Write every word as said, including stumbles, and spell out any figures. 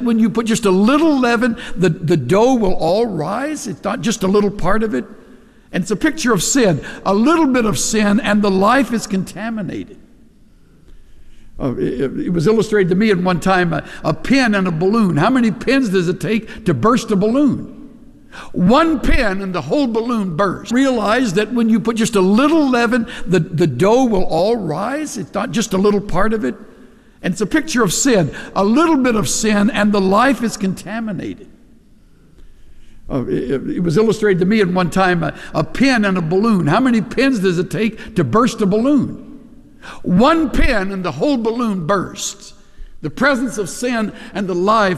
that when you put just a little leaven, the, the dough will all rise. It's not just a little part of it. And it's a picture of sin. A little bit of sin and the life is contaminated. Uh, it, it was illustrated to me at one time, a, a pin and a balloon. How many pins does it take to burst a balloon? One pin and the whole balloon bursts. Realize that when you put just a little leaven, the, the dough will all rise. It's not just a little part of it. And it's a picture of sin. A little bit of sin and the life is contaminated. Uh, it, it was illustrated to me at one time, a, a pin and a balloon. How many pins does it take to burst a balloon? One pin and the whole balloon bursts. The presence of sin and the life